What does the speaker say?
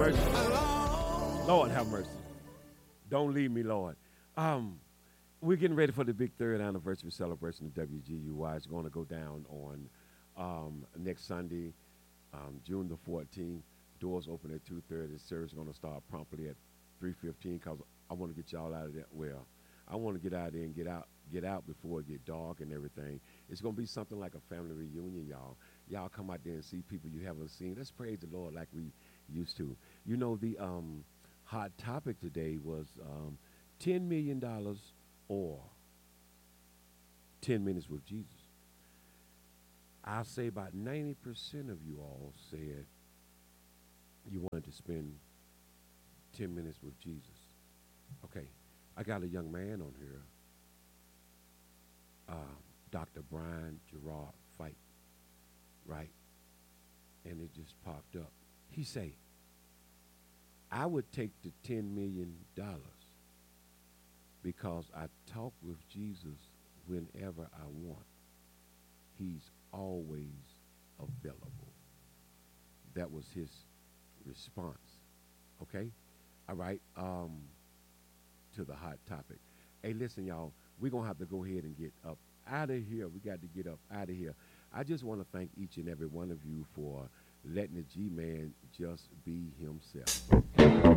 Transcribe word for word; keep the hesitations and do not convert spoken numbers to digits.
mercy. Lord, have mercy. Don't leave me, Lord. Um, we're getting ready for the big third anniversary celebration of W G U Y. It's going to go down on um, next Sunday, um, June the fourteenth. Doors open at two thirty. Service is going to start promptly at three fifteen because I want to get y'all out of there. Well, I want to get out there and get out get out before it get dark and everything. It's going to be something like a family reunion, y'all. Y'all come out there and see people you haven't seen. Let's praise the Lord like we used to. You know, the um, hot topic today was um, ten million dollars or ten minutes with Jesus. I'll say about ninety percent of you all said you wanted to spend ten minutes with Jesus. Okay, I got a young man on here, uh, Doctor Brian Gerard Fight, right? And it just popped up. He say, I would take the ten million dollars because I talk with Jesus whenever I want. He's always available. That was his response. Okay? All right. Um, to the hot topic. Hey, listen, y'all. We're going to have to go ahead and get up out of here. We got to get up out of here. I just want to thank each and every one of you for letting the G-Man just be himself.